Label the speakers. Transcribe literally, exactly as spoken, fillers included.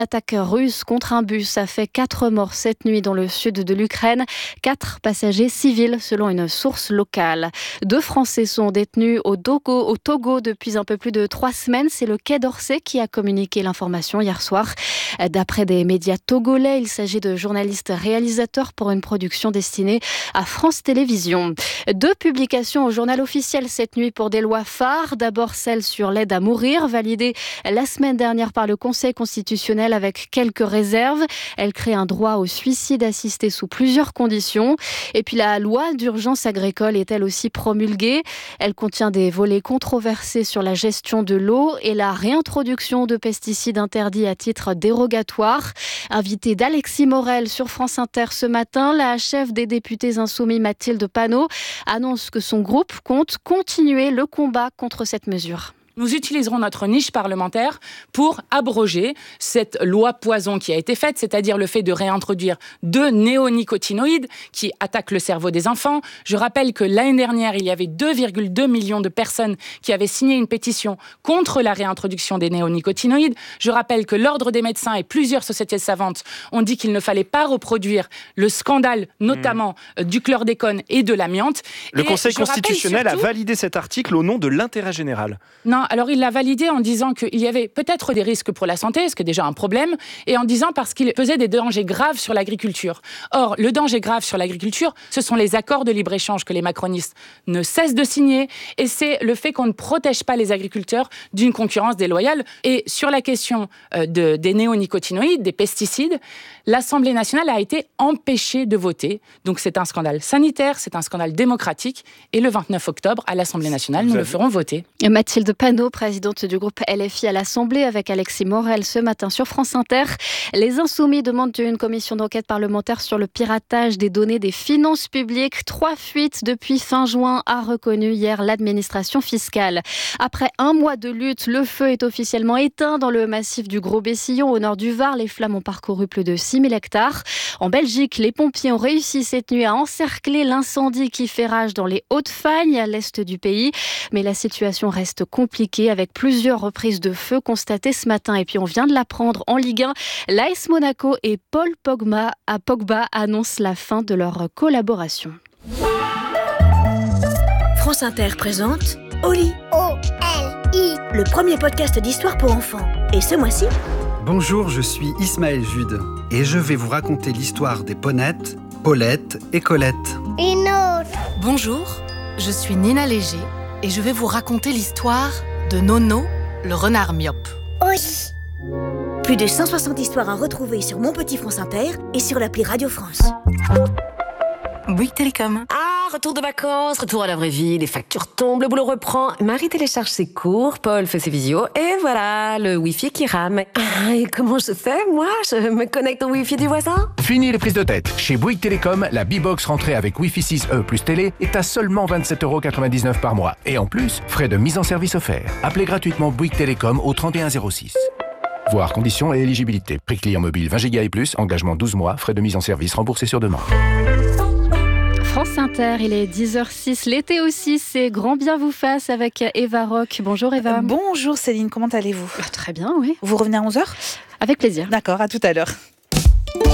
Speaker 1: Attaque russe contre un bus a fait quatre morts cette nuit dans le sud de l'Ukraine. Quatre passagers civils selon une source locale. Deux Français sont détenus au Togo, au Togo depuis un peu plus de trois semaines. C'est le Quai d'Orsay qui a communiqué l'information hier soir. D'après des médias togolais, il s'agit de journalistes réalisateurs pour une production destinée à France Télévisions. Deux publications au journal officiel cette nuit pour des lois phares. D'abord celle sur l'aide à mourir, validée la semaine dernière par le Conseil constitutionnel avec quelques réserves. Elle crée un droit au suicide assisté sous plusieurs conditions. Et puis la loi d'urgence agricole est elle aussi promulguée. Elle contient des volets controversés sur la gestion de l'eau et la réintroduction de pesticides interdits à titre dérogatoire. Invitée d'Alexis Morel sur France Inter ce matin, la chef des députés insoumis Mathilde Panot annonce que son groupe compte continuer le combat contre cette mesure.
Speaker 2: Nous utiliserons notre niche parlementaire pour abroger cette loi poison qui a été faite, c'est-à-dire le fait de réintroduire deux néonicotinoïdes qui attaquent le cerveau des enfants. Je rappelle que l'année dernière, il y avait deux virgule deux millions de personnes qui avaient signé une pétition contre la réintroduction des néonicotinoïdes. Je rappelle que l'Ordre des médecins et plusieurs sociétés savantes ont dit qu'il ne fallait pas reproduire le scandale, notamment mmh. du chlordécone et de l'amiante.
Speaker 3: Le
Speaker 2: et
Speaker 3: Conseil constitutionnel
Speaker 2: surtout...
Speaker 3: a validé cet article au nom de l'intérêt général.
Speaker 2: Non, alors il l'a validé en disant qu'il y avait peut-être des risques pour la santé, ce qui est déjà un problème, et en disant parce qu'il faisait des dangers graves sur l'agriculture. Or, le danger grave sur l'agriculture, ce sont les accords de libre-échange que les macronistes ne cessent de signer, et c'est le fait qu'on ne protège pas les agriculteurs d'une concurrence déloyale. Et sur la question euh, de, des néonicotinoïdes, des pesticides, l'Assemblée nationale a été empêchée de voter. Donc c'est un scandale sanitaire, c'est un scandale démocratique, et le vingt-neuf octobre, à l'Assemblée nationale, nous le ferons voter.
Speaker 1: Mathilde Panot, présidente du groupe L F I à l'Assemblée, avec Alexis Morel ce matin sur France Inter. Les Insoumis demandent une commission d'enquête parlementaire sur le piratage des données des finances publiques. Trois fuites depuis fin juin, a reconnu hier l'administration fiscale. Après un mois de lutte, le feu est officiellement éteint dans le massif du Gros-Bessillon, au nord du Var. Les flammes ont parcouru plus de six mille hectares. En Belgique, les pompiers ont réussi cette nuit à encercler l'incendie qui fait rage dans les Hauts-de-Fagne, à l'est du pays. Mais la situation reste compliquée, avec plusieurs reprises de feu constatées ce matin. Et puis on vient de l'apprendre en Ligue un, l'A S Monaco et Paul Pogba, à Pogba annoncent la fin de leur collaboration.
Speaker 4: France Inter présente Oli.
Speaker 5: O L I.
Speaker 4: Le premier podcast d'histoire pour enfants. Et ce mois-ci...
Speaker 6: Bonjour, je suis Ismaël Jude et je vais vous raconter l'histoire des Ponettes, Paulette et Colette.
Speaker 5: Une autre.
Speaker 7: Bonjour, je suis Nina Léger et je vais vous raconter l'histoire de Nono, le renard myope.
Speaker 5: Oui.
Speaker 4: Plus de cent soixante histoires à retrouver sur Mon Petit France Inter et sur l'appli Radio France.
Speaker 7: Bouygues Télécom.
Speaker 8: Ah, retour de vacances, retour à la vraie vie, les factures tombent, le boulot reprend. Marie télécharge ses cours, Paul fait ses visios, et voilà, le Wi-Fi qui rame. Ah, et comment je fais, moi? Je me connecte au Wi-Fi du voisin?
Speaker 9: Fini les prises de tête. Chez Bouygues Télécom, la B-Box rentrée avec Wi-Fi six E plus télé est à seulement vingt-sept euros quatre-vingt-dix-neuf par mois. Et en plus, frais de mise en service offerts. Appelez gratuitement Bouygues Télécom au trente et un zéro six. Voir conditions et éligibilité. Prix client mobile vingt gigas et plus, engagement douze mois, frais de mise en service remboursés sur demande.
Speaker 1: France Inter, il est dix heures six. L'été aussi, c'est grand bien vous fasse avec Eva Rock. Bonjour Eva.
Speaker 10: Euh, bonjour Céline, comment allez-vous?
Speaker 1: Très bien, oui.
Speaker 10: Vous revenez à onze heures?
Speaker 1: Avec plaisir.
Speaker 10: D'accord, à tout à l'heure.